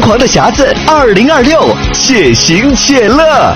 狂的匣子2026且行且乐。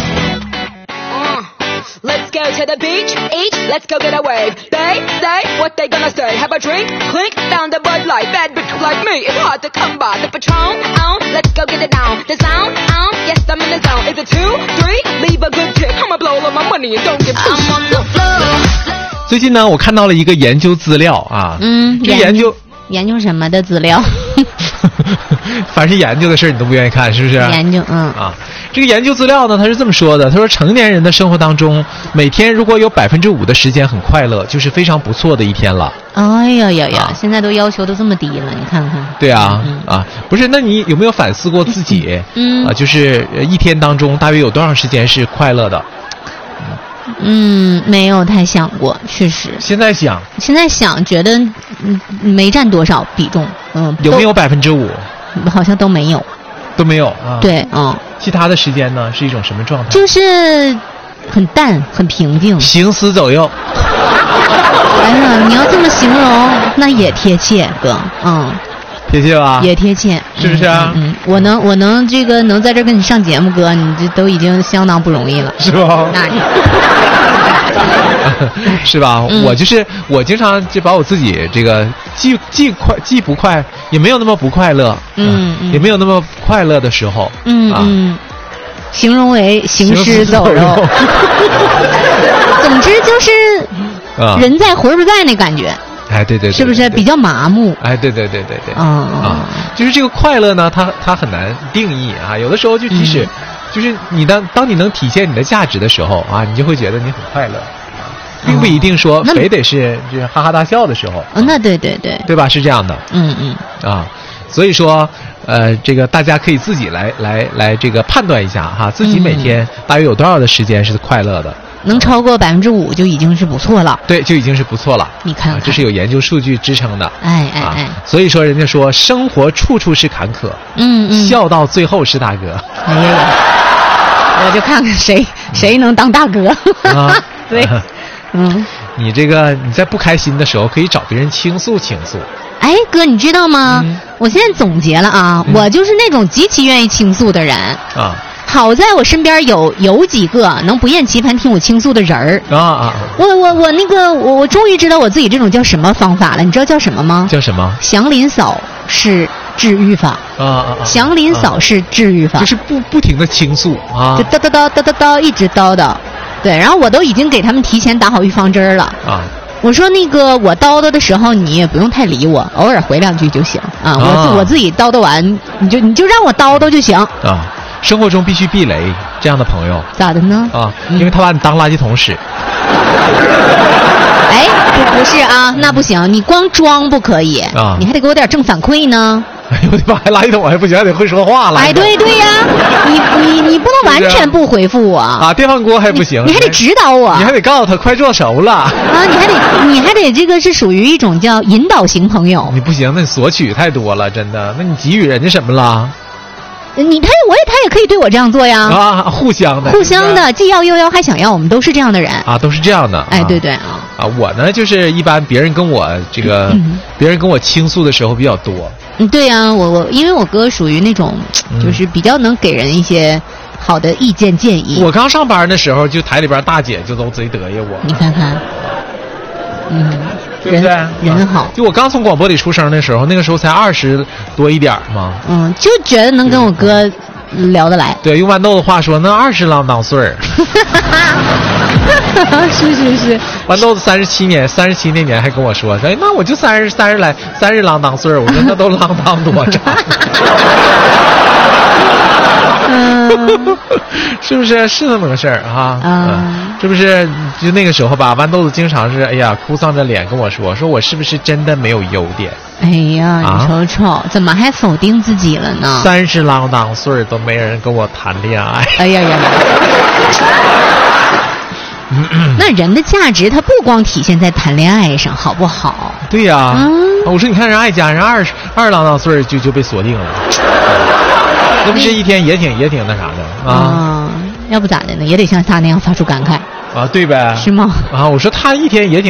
Let's go to the beach, eat, let's go get a wave. They say what they gonna say. Have a drink, clink, down the Bud Light. Bad bitch like me, it's hard to come by. The Patron, let's go get it down. The sound, yes, I'm in the zone. Is it 2, 3? Leave a good tip. I'ma blow all of my money and don't give I'm on the floor. 最近呢，我看到了一个研究资料啊，这研究什么的资料？ 凡是研究的事你都不愿意看，是不是？ 研究， 这个研究资料呢，他是这么说的，他说成年人的生活当中，每天如果有5%的时间很快乐，就是非常不错的一天了。 哎呀，现在都要求都这么低了，你看看。 对啊，不是，那你有没有反思过自己？就是一天当中大约有多长时间是快乐的？ 没有太想过，确实。现在想，觉得没占多少比重。 有没有5%？ 好像都没有。 都没有啊？ 对， 其他的时间呢，是一种什么状态？ 就是很淡，很平静， 行尸走肉。 哎呀，你要这么形容，那也贴切，哥， 贴切吧？也贴切， 是不是啊？ 我能这个能在这跟你上节目，哥，你这都已经相当不容易了， 是吧？ 那是吧？我经常就把我自己这个既不快，也没有那么不快乐，也没有那么快乐的时候， 形容为行尸走肉。总之就是人在魂不在那感觉。 哎，对， 是不是比较麻木？ 哎，对，就是这个快乐呢，它很难定义啊。有的时候就即使，就是当你能体现你的价值的时候啊，你就会觉得你很快乐，并不一定说非得是就是哈哈大笑的时候。 那对， 对吧？是这样的。所以说，这个大家可以自己来这个判断一下哈，自己每天大约有多少的时间是快乐的。 能超过5%就已经是不错了。 对，就已经是不错了。 你看， 这是有研究数据支撑的。 哎， 所以说人家说生活处处是坎坷，笑到最后是大哥。 哎呀，我就看看谁能当大哥。对， 你这个你在不开心的时候可以找别人倾诉倾诉。 哎，哥，你知道吗？我现在总结了啊，我就是那种极其愿意倾诉的人啊。好在我身边有几个能不厌其烦听我倾诉的人儿我终于知道我自己这种叫什么方法了，你知道叫什么吗？ 叫什么？ 祥林嫂是治愈法祥林嫂是治愈法， 就是不停的倾诉啊， 就叨一直叨叨，对，然后我都已经给他们提前打好预防针了啊。我说那个我叨叨的时候你也不用太理我，偶尔回2句就行啊。我自己叨叨完你就让我叨叨就行啊。生活中必须避雷这样的朋友， 咋的呢？ 因为他把你当垃圾桶使。 哎，不是啊，那不行，你光装不可以啊，你还得给我点正反馈呢。 哎呦我的妈，还垃圾桶还不行，还得会说话了。 哎，对呀，你不能完全不回复我啊。电饭锅还不行， 你还得指导我， 你还得告诉他快做熟了啊。 你还得这个是属于一种叫引导型朋友。 你不行，那你索取太多了，真的。那你给予人家什么了？ 他也可以对我这样做呀啊，互相的， 既要又要还想要，我们都是这样的人啊，都是这样的。 哎，对我呢就是一般别人跟我倾诉的时候比较多。 对呀，我因为我哥属于那种就是比较能给人一些好的意见建议。 我刚上班的时候，就台里边大姐就都贼得意我。 你看看， 对不对？ 人好。 就我刚从广播里出生的时候，那个时候才20多一点嘛。 就觉得能跟我哥聊得来。 对，用豌豆的话说，那20郎当岁儿。 是。 豌豆子37那年还跟我说，哎，那我就30郎当岁儿。我说那都郎当多长。是不是那么个事儿哈？是不是就那个时候吧？豌豆子经常是哭丧着脸跟我说我是不是真的没有优点？ 哎呀，你瞅瞅，怎么还否定自己了呢 ？30郎当岁都没人跟我谈恋爱。 哎呀，那人的价值它不光体现在谈恋爱上，好不好？ 对呀，我说你看人爱家人二郎当岁就被锁定了。那不是一天也挺那啥的啊？ 要不咋的呢？也得像他那样发出感慨啊，对呗？ 是吗？ 啊，我说他一天也挺。